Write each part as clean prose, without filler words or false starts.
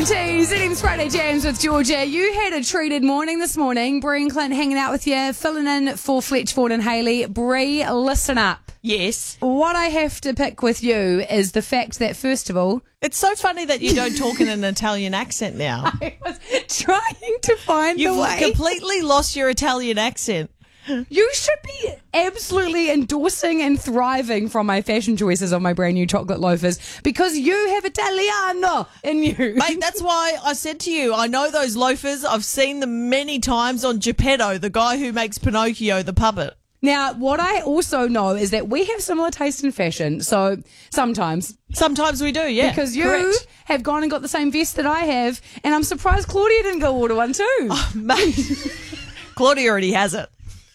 to ZM's Friday Jams with Georgia. You had a treated morning this morning. Bree and Clint hanging out with you, filling in for Fletch, Ford and Hayley. Bree, listen up. Yes. What I have to pick with you is the fact that, first of all, It's so funny that you don't talk in an Italian accent now. I was trying to find the You've way. completely lost your Italian accent. You should be absolutely endorsing and thriving from my fashion choices on my brand new chocolate loafers because you have Italiano in you. Mate, that's why I said to you, I know those loafers. I've seen them many times on Geppetto, the guy who makes Pinocchio the puppet. Now, what I also know is that we have similar taste in fashion, so sometimes. Sometimes we do, yeah. Because you Correct. have gone and got the same vest that I have, and I'm surprised Claudia didn't go order one too. Mate, Claudia already has it.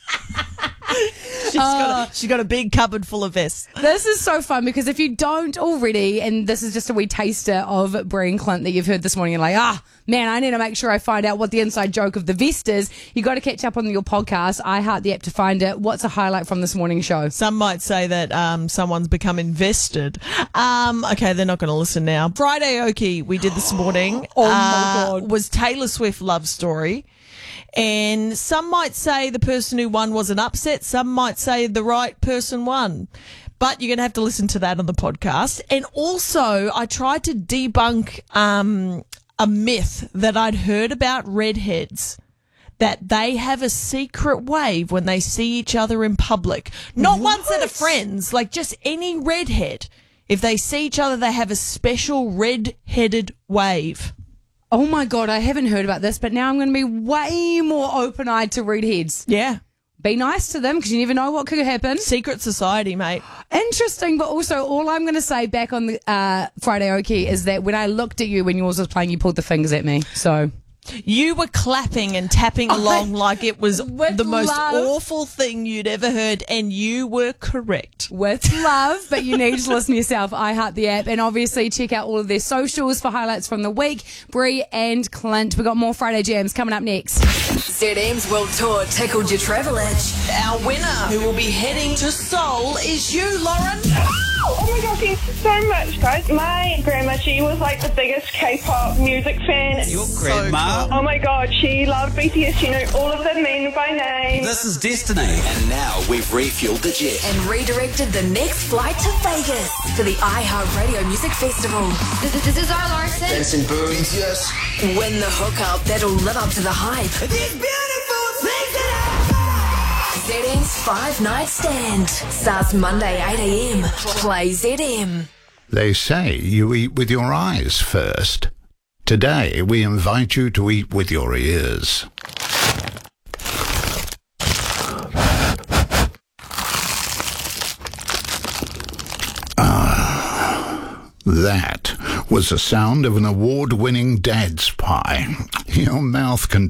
She's got a big cupboard full of vests. This is so fun because if you don't already, and this is just a wee taster of Bree and Clint that you've heard this morning, you're like, man, I need to make sure I find out what the inside joke of the vest is. You got to catch up on your podcast. I heart the app to find it. What's a highlight from this morning's show? Some might say that someone's become invested. Okay, they're not going to listen now. Friday Okie we did this morning. Oh, my God. Was Taylor Swift love story. And some might say the person who won wasn't upset. Some might say the right person won. But you're going to have to listen to that on the podcast. And also, I tried to debunk a myth that I'd heard about redheads, that they have a secret wave when they see each other in public. Not one set of friends, like just any redhead. If they see each other, they have a special red-headed wave. Oh my God, I haven't heard about this, but now I'm going to be way more open-eyed to redheads. Yeah. Be nice to them because you never know what could happen. Secret society, mate. Interesting, but also all I'm going to say back on the Friday Okie is that when I looked at you when yours was playing, you pulled the fingers at me. So You were clapping and tapping along like it was with the most love. awful thing you'd ever heard, and you were correct. with love, but you need to listen yourself. I heart the app, and obviously check out all of their socials for highlights from the week. Bree and Clint, we got more Friday Jams coming up next. ZM's World Tour tickled your travel itch. Our winner, who will be heading to Seoul, is you, Lauren. Oh my god, thanks so much, guys. My grandma, she was like the biggest K-pop music fan. Your grandma? Oh my god, she loved BTS. She knew all of the men by name. This is Destiny. And now we've refueled the jet. And redirected the next flight to Vegas for the iHeartRadio Music Festival. This is our Larson. Dancing boobies, yes. Win the hookup that'll live up to the hype. These beautiful things that ZM's 5-Night Stand starts Monday 8 a.m. Play ZM. They say you eat with your eyes first. Today, we invite you to eat with your ears. That was the sound of an award-winning dad's pie. Your mouth can